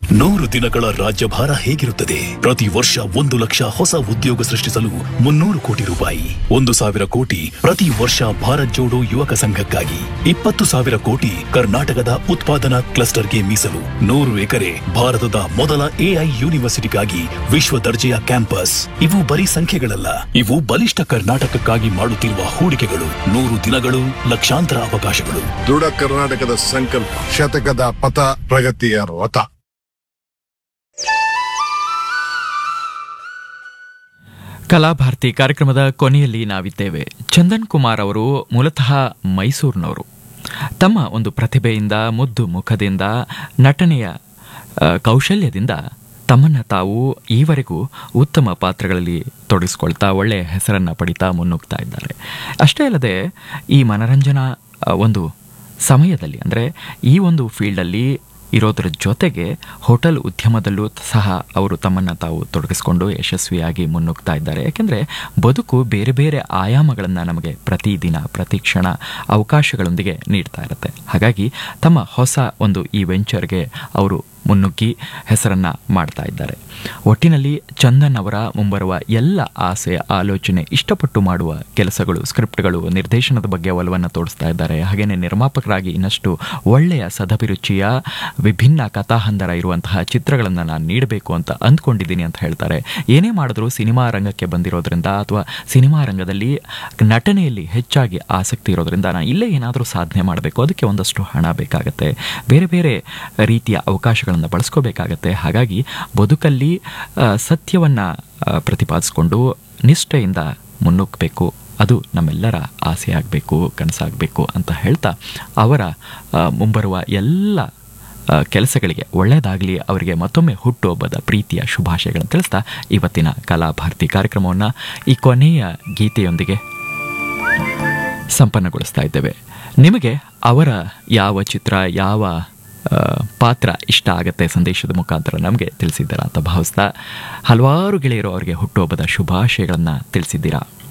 100 ದಿನಗಳ ರಾಜ್ಯಭಾರ ಹೇಗಿರುತ್ತದೆ? ಪ್ರತಿ ವರ್ಷ 1 ಲಕ್ಷ ಹೊಸ ಉದ್ಯೋಗ ಸೃಷ್ಟಿಸಲು 300 ಕೋಟಿ ರೂಪಾಯಿ, 1,000 ಕೋಟಿ ಪ್ರತಿ ವರ್ಷ ಭಾರತ್ ಜೋಡೋ ಯುವಕ ಸಂಘಕ್ಕಾಗಿ, 20,000 ಕೋಟಿ ಕರ್ನಾಟಕದ ಉತ್ಪಾದನಾ ಕ್ಲಸ್ಟರ್ಗೆ ಮೀಸಲು, 100 ಎಕರೆ ಭಾರತದ ಮೊದಲ AI ಯೂನಿವರ್ಸಿಟಿಗಾಗಿ ವಿಶ್ವ ದರ್ಜೆಯ ಕ್ಯಾಂಪಸ್. ಇವು ಬರೀ ಸಂಖ್ಯೆಗಳಲ್ಲ, ಇವು ಬಲಿಷ್ಠ ಕರ್ನಾಟಕಕ್ಕಾಗಿ ಮಾಡುತ್ತಿರುವ ಹೂಡಿಕೆಗಳು. 100 ದಿನಗಳು, ಲಕ್ಷಾಂತರ ಅವಕಾಶಗಳು. ದೃಢ ಕರ್ನಾಟಕದ ಸಂಕಲ್ಪ, ಶತಕದ ಪಥ, ಪ್ರಗತಿಯ ರಥ. ಕಲಾಭಾರತಿ ಕಾರ್ಯಕ್ರಮದ ಕೊನೆಯಲ್ಲಿ ನಾವಿದ್ದೇವೆ. ಚಂದನ್ ಕುಮಾರ್ ಅವರು ಮೂಲತಃ ಮೈಸೂರಿನವರು. ತಮ್ಮ ಒಂದು ಪ್ರತಿಭೆಯಿಂದ, ಮುದ್ದು ಮುಖದಿಂದ, ನಟನೆಯ ಕೌಶಲ್ಯದಿಂದ ತಮ್ಮನ್ನು ತಾವು ಈವರೆಗೂ ಉತ್ತಮ ಪಾತ್ರಗಳಲ್ಲಿ ತೊಡಗಿಸ್ಕೊಳ್ತಾ ಒಳ್ಳೆಯ ಹೆಸರನ್ನು ಪಡಿತಾ ಮುನ್ನುಗ್ತಾ ಇದ್ದಾರೆ. ಅಷ್ಟೇ ಅಲ್ಲದೆ ಈ ಮನರಂಜನಾ ಒಂದು ಸಮಯದಲ್ಲಿ, ಅಂದರೆ ಈ ಒಂದು ಫೀಲ್ಡಲ್ಲಿ ಇರೋದ್ರ ಜೊತೆಗೆ ಹೋಟೆಲ್ ಉದ್ಯಮದಲ್ಲೂ ಸಹ ಅವರು ತಮ್ಮನ್ನು ತಾವು ತೊಡಗಿಸ್ಕೊಂಡು ಯಶಸ್ವಿಯಾಗಿ ಮುನ್ನುಗ್ತಾ ಇದ್ದಾರೆ. ಯಾಕೆಂದರೆ ಬದುಕು ಬೇರೆ ಬೇರೆ ಆಯಾಮಗಳನ್ನು ನಮಗೆ ಪ್ರತಿದಿನ ಪ್ರತಿ ಕ್ಷಣ ಅವಕಾಶಗಳೊಂದಿಗೆ ನೀಡ್ತಾ ಇರುತ್ತೆ. ಹಾಗಾಗಿ ತಮ್ಮ ಹೊಸ ಒಂದು ಈ ವೆಂಚರ್ಗೆ ಅವರು ಮುನ್ನುಗ್ಗಿ ಹೆಸರನ್ನು ಮಾಡ್ತಾ ಇದ್ದಾರೆ. ಒಟ್ಟಿನಲ್ಲಿ ಚಂದನ್ ಅವರ ಮುಂಬರುವ ಎಲ್ಲ ಆಸೆ, ಆಲೋಚನೆ, ಇಷ್ಟಪಟ್ಟು ಮಾಡುವ ಕೆಲಸಗಳು, ಸ್ಕ್ರಿಪ್ಟ್ಗಳು, ನಿರ್ದೇಶನದ ಬಗ್ಗೆ ಒಲವನ್ನು ತೋರಿಸ್ತಾ ಇದ್ದಾರೆ. ಹಾಗೆಯೇ ನಿರ್ಮಾಪಕರಾಗಿ ಇನ್ನಷ್ಟು ಒಳ್ಳೆಯ ಸದಭಿರುಚಿಯ ವಿಭಿನ್ನ ಕಥಾಹಂದರ ಇರುವಂತಹ ಚಿತ್ರಗಳನ್ನು ನಾನು ನೀಡಬೇಕು ಅಂತ ಅಂದ್ಕೊಂಡಿದ್ದೀನಿ ಅಂತ ಹೇಳ್ತಾರೆ. ಏನೇ ಮಾಡಿದ್ರೂ ಸಿನಿಮಾ ರಂಗಕ್ಕೆ ಬಂದಿರೋದ್ರಿಂದ ಅಥವಾ ಸಿನಿಮಾ ರಂಗದಲ್ಲಿ ನಟನೆಯಲ್ಲಿ ಹೆಚ್ಚಾಗಿ ಆಸಕ್ತಿ ಇರೋದ್ರಿಂದ ನಾನು ಇಲ್ಲೇ ಏನಾದರೂ ಸಾಧನೆ ಮಾಡಬೇಕು, ಅದಕ್ಕೆ ಒಂದಷ್ಟು ಹಣ ಬೇಕಾಗತ್ತೆ, ಬೇರೆ ಬೇರೆ ರೀತಿಯ ಅವಕಾಶಗಳನ್ನು ಬಳಸ್ಕೋಬೇಕಾಗತ್ತೆ. ಹಾಗಾಗಿ ಬದುಕಲ್ಲಿ ಸತ್ಯವನ್ನು ಪ್ರತಿಪಾದಿಸಿಕೊಂಡು ನಿಷ್ಠೆಯಿಂದ ಮುನ್ನುಗ್ಗಬೇಕು, ಅದು ನಮ್ಮೆಲ್ಲರ ಆಸೆ ಆಗಬೇಕು, ಕನಸಾಗಬೇಕು ಅಂತ ಹೇಳ್ತಾ ಅವರ ಮುಂಬರುವ ಎಲ್ಲ ಕೆಲಸಗಳಿಗೆ ಒಳ್ಳೆಯದಾಗಲಿ, ಅವರಿಗೆ ಮತ್ತೊಮ್ಮೆ ಹುಟ್ಟುಹಬ್ಬದ ಪ್ರೀತಿಯ ಶುಭಾಶಯಗಳನ್ನು ತಿಳಿಸ್ತಾ ಇವತ್ತಿನ ಕಲಾಭಾರತಿ ಕಾರ್ಯಕ್ರಮವನ್ನು ಈ ಕೊನೆಯ ಗೀತೆಯೊಂದಿಗೆ ಸಂಪನ್ನಗೊಳಿಸ್ತಾ ಇದ್ದೇವೆ. ನಿಮಗೆ ಅವರ ಯಾವ ಚಿತ್ರ, ಯಾವ ಪಾತ್ರ ಇಷ್ಟ ಆಗತ್ತೆ ಸಂದೇಶದ ಮುಖಾಂತರ ನಮಗೆ ತಿಳಿಸಿದ್ದೀರಾ ಅಂತ ಭಾವಿಸ್ತಾ, ಹಲವಾರು ಗೆಳೆಯರು ಅವರಿಗೆ ಹುಟ್ಟುಹಬ್ಬದ ಶುಭಾಶಯಗಳನ್ನು ತಿಳಿಸಿದ್ದೀರಾ.